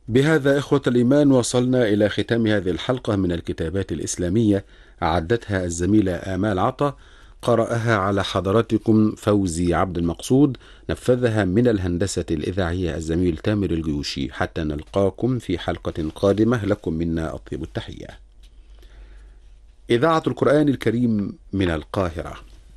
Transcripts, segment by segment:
بهذا إخوة الإيمان وصلنا إلى ختام هذه الحلقة من الكتابات الإسلامية، أعدتها الزميلة آمال عطا، قرأها على حضراتكم فوزي عبد المقصود، نفذها من الهندسة الإذاعية الزميل تامر الجيوشي. حتى نلقاكم في حلقة قادمة، لكم منا أطيب التحية. إذاعة القرآن الكريم من القاهرة.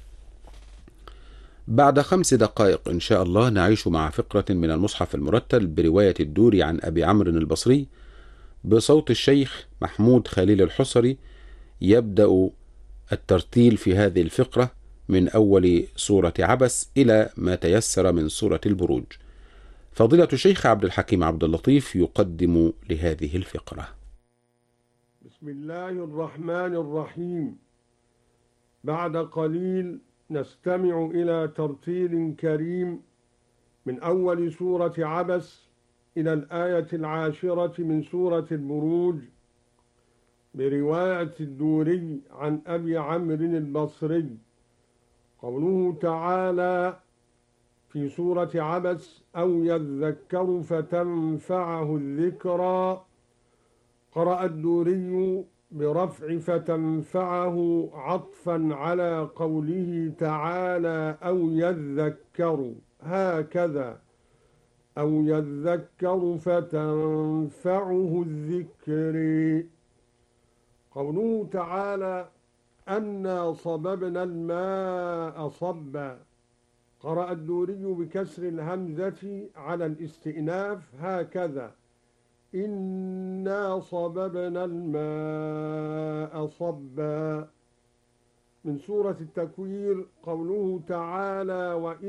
بعد 5 دقائق إن شاء الله نعيش مع فقرة من المصحف المرتل برواية الدوري عن أبي عمرو البصري بصوت الشيخ محمود خليل الحصري. يبدأ الترتيل في هذه الفقرة من أول سورة عبس إلى ما تيسر من سورة البروج. فضيلة الشيخ عبد الحكيم عبد اللطيف يقدم لهذه الفقرة. بسم الله الرحمن الرحيم. بعد قليل نستمع إلى ترتيل كريم من أول سورة عبس إلى الآية 10 من سورة البروج برواية الدوري عن أبي عمرو البصري. قوله تعالى في سورة عبس: أو يذكر فتنفعه الذكرى. قرأ الدوري برفع فتنفعه عطفا على قوله تعالى أو يذكر، هكذا أو يذكر فتنفعه الذكر. قوله تعالى أنا صببنا الماء صبا. قرأ الدوري بكسر الهمزة على الاستئناف، هكذا إنا صببنا الماء صبا. من سورة التكوير قوله تعالى